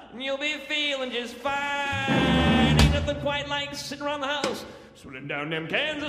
and you'll be feeling just fine. Ain't nothing quite like sitting around the house, swilling down them cans of